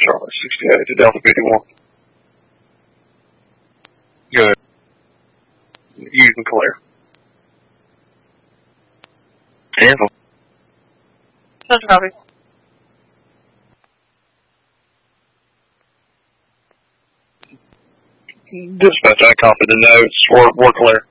Charlie 68 to Delta 51. Good. You can clear. Careful. Such copy. Dispatch, I copied the notes. We're clear.